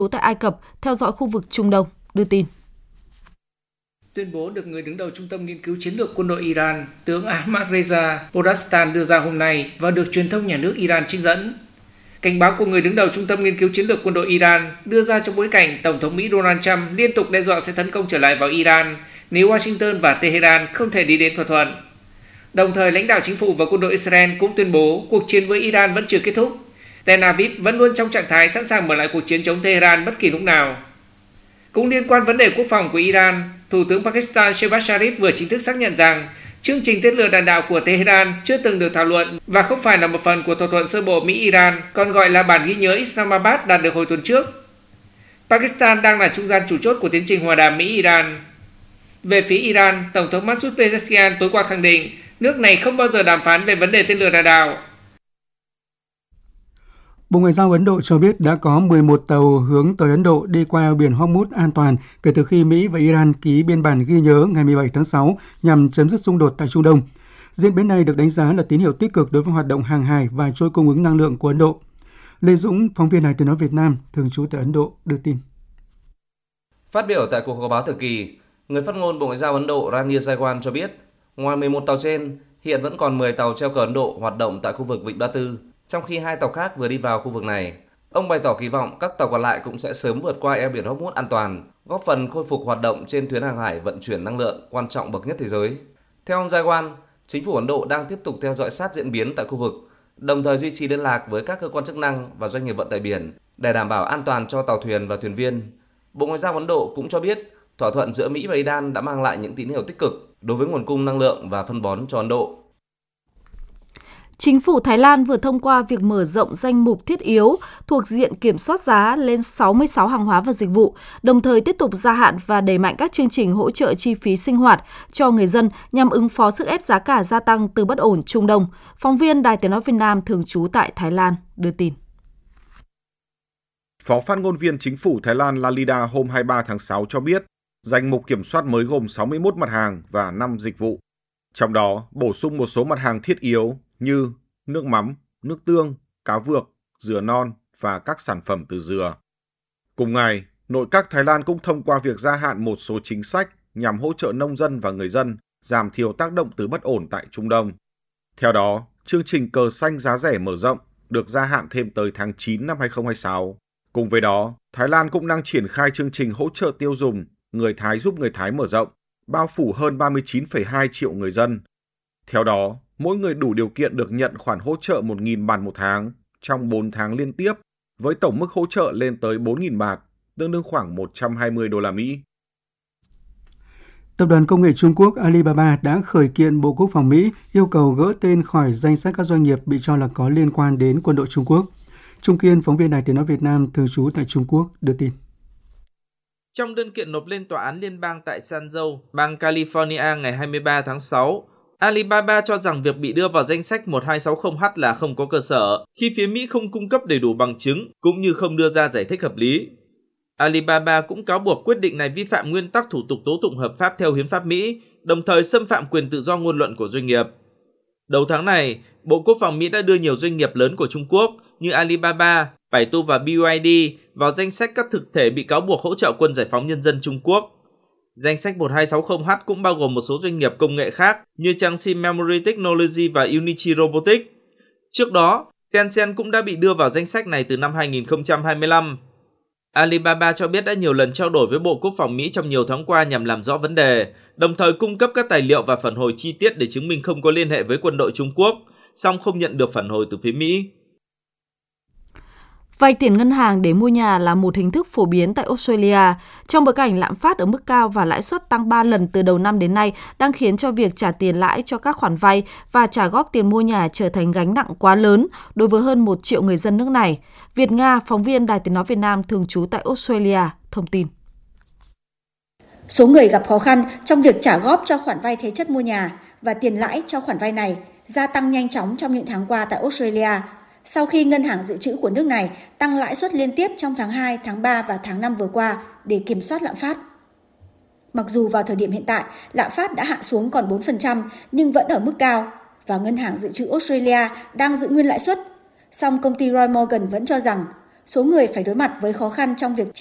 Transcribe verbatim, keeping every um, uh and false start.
tại Ai Cập theo dõi khu vực Trung Đông đưa tin. Tuyên bố được người đứng đầu Trung tâm Nghiên cứu Chiến lược Quân đội Iran, tướng Ahmadreza Porastan đưa ra hôm nay và được truyền thông nhà nước Iran trích dẫn. Cảnh báo của người đứng đầu Trung tâm Nghiên cứu Chiến lược Quân đội Iran đưa ra trong bối cảnh Tổng thống Mỹ Donald Trump liên tục đe dọa sẽ tấn công trở lại vào Iran nếu Washington và Tehran không thể đi đến thỏa thuận. Đồng thời, lãnh đạo chính phủ và quân đội Israel cũng tuyên bố cuộc chiến với Iran vẫn chưa kết thúc. Tel Aviv vẫn luôn trong trạng thái sẵn sàng mở lại cuộc chiến chống Tehran bất kỳ lúc nào. Cũng liên quan vấn đề quốc phòng của Iran, Thủ tướng Pakistan Shehbaz Sharif vừa chính thức xác nhận rằng chương trình tên lửa đạn đạo của Tehran chưa từng được thảo luận và không phải là một phần của thỏa thuận sơ bộ Mỹ-Iran, còn gọi là bản ghi nhớ Islamabad đạt được hồi tuần trước. Pakistan đang là trung gian chủ chốt của tiến trình hòa đàm Mỹ-Iran. Về phía Iran, Tổng thống Masoud Pezeshkian tối qua khẳng định nước này không bao giờ đàm phán về vấn đề tên lửa đạn đạo. Bộ Ngoại giao Ấn Độ cho biết đã có mười một tàu hướng tới Ấn Độ đi qua biển Hormuz an toàn kể từ khi Mỹ và Iran ký biên bản ghi nhớ ngày mười bảy tháng sáu nhằm chấm dứt xung đột tại Trung Đông. Diễn biến này được đánh giá là tín hiệu tích cực đối với hoạt động hàng hải và chuỗi cung ứng năng lượng của Ấn Độ. Lê Dũng, phóng viên Đài Tiếng nói Việt Nam, thường trú tại Ấn Độ, đưa tin. Phát biểu tại cuộc họp báo thường kỳ, người phát ngôn Bộ Ngoại giao Ấn Độ Ranir Jaiswal cho biết, ngoài mười một tàu trên, hiện vẫn còn mười tàu treo cờ Ấn Độ hoạt động tại khu vực Vịnh Ba Tư, trong khi hai tàu khác vừa đi vào khu vực này. Ông bày tỏ kỳ vọng các tàu còn lại cũng sẽ sớm vượt qua eo biển Hormuz an toàn, góp phần khôi phục hoạt động trên tuyến hàng hải vận chuyển năng lượng quan trọng bậc nhất thế giới. Theo ông Jaiswal, chính phủ Ấn Độ đang tiếp tục theo dõi sát diễn biến tại khu vực, đồng thời duy trì liên lạc với các cơ quan chức năng và doanh nghiệp vận tải biển để đảm bảo an toàn cho tàu thuyền và thuyền viên. Bộ Ngoại giao Ấn Độ cũng cho biết thỏa thuận giữa Mỹ và Iran đã mang lại những tín hiệu tích cực đối với nguồn cung năng lượng và phân bón cho Ấn Độ. Chính phủ Thái Lan vừa thông qua việc mở rộng danh mục thiết yếu thuộc diện kiểm soát giá lên sáu mươi sáu hàng hóa và dịch vụ, đồng thời tiếp tục gia hạn và đẩy mạnh các chương trình hỗ trợ chi phí sinh hoạt cho người dân nhằm ứng phó sức ép giá cả gia tăng từ bất ổn Trung Đông. Phóng viên Đài Tiếng nói Việt Nam thường trú tại Thái Lan đưa tin. Phó phát ngôn viên Chính phủ Thái Lan Lalida hôm hai mươi ba tháng sáu cho biết, danh mục kiểm soát mới gồm sáu mươi mốt mặt hàng và năm dịch vụ. Trong đó, bổ sung một số mặt hàng thiết yếu như nước mắm, nước tương, cá vược, dừa non và các sản phẩm từ dừa. Cùng ngày, nội các Thái Lan cũng thông qua việc gia hạn một số chính sách nhằm hỗ trợ nông dân và người dân giảm thiểu tác động từ bất ổn tại Trung Đông. Theo đó, chương trình cờ xanh giá rẻ mở rộng được gia hạn thêm tới tháng chín năm hai không hai sáu. Cùng với đó, Thái Lan cũng đang triển khai chương trình hỗ trợ tiêu dùng Người Thái giúp người Thái mở rộng, bao phủ hơn ba mươi chín phẩy hai triệu người dân. Theo đó, mỗi người đủ điều kiện được nhận khoản hỗ trợ một nghìn baht một tháng trong bốn tháng liên tiếp, với tổng mức hỗ trợ lên tới bốn nghìn baht, tương đương khoảng một trăm hai mươi đô la Mỹ. Tập đoàn Công nghệ Trung Quốc Alibaba đã khởi kiện Bộ Quốc phòng Mỹ yêu cầu gỡ tên khỏi danh sách các doanh nghiệp bị cho là có liên quan đến quân đội Trung Quốc. Trung Kiên, phóng viên Đài Tiếng nói Việt Nam thường trú tại Trung Quốc đưa tin. Trong đơn kiện nộp lên tòa án liên bang tại San Jose, bang California ngày hai mươi ba tháng sáu, Alibaba cho rằng việc bị đưa vào danh sách một hai sáu không H là không có cơ sở khi phía Mỹ không cung cấp đầy đủ bằng chứng cũng như không đưa ra giải thích hợp lý. Alibaba cũng cáo buộc quyết định này vi phạm nguyên tắc thủ tục tố tụng hợp pháp theo hiến pháp Mỹ, đồng thời xâm phạm quyền tự do ngôn luận của doanh nghiệp. Đầu tháng này, Bộ Quốc phòng Mỹ đã đưa nhiều doanh nghiệp lớn của Trung Quốc như Alibaba, Baidu và bê i đê vào danh sách các thực thể bị cáo buộc hỗ trợ quân giải phóng nhân dân Trung Quốc. Danh sách một hai sáu không H cũng bao gồm một số doanh nghiệp công nghệ khác như Changxi Memory Technology và Unichi Robotics. Trước đó, Tencent cũng đã bị đưa vào danh sách này từ năm hai nghìn không trăm hai mươi lăm. Alibaba cho biết đã nhiều lần trao đổi với Bộ Quốc phòng Mỹ trong nhiều tháng qua nhằm làm rõ vấn đề, đồng thời cung cấp các tài liệu và phản hồi chi tiết để chứng minh không có liên hệ với quân đội Trung Quốc, song không nhận được phản hồi từ phía Mỹ. Vay tiền ngân hàng để mua nhà là một hình thức phổ biến tại Australia. Trong bối cảnh lạm phát ở mức cao và lãi suất tăng ba lần từ đầu năm đến nay đang khiến cho việc trả tiền lãi cho các khoản vay và trả góp tiền mua nhà trở thành gánh nặng quá lớn đối với hơn một triệu người dân nước này. Việt Nga, phóng viên Đài Tiếng nói Việt Nam thường trú tại Australia, thông tin. Số người gặp khó khăn trong việc trả góp cho khoản vay thế chấp mua nhà và tiền lãi cho khoản vay này gia tăng nhanh chóng trong những tháng qua tại Australia, sau khi Ngân hàng Dự trữ của nước này tăng lãi suất liên tiếp trong tháng hai, tháng ba và tháng năm vừa qua để kiểm soát lạm phát. Mặc dù vào thời điểm hiện tại, lạm phát đã hạ xuống còn bốn phần trăm nhưng vẫn ở mức cao và Ngân hàng Dự trữ Australia đang giữ nguyên lãi suất. Song công ty Roy Morgan vẫn cho rằng số người phải đối mặt với khó khăn trong việc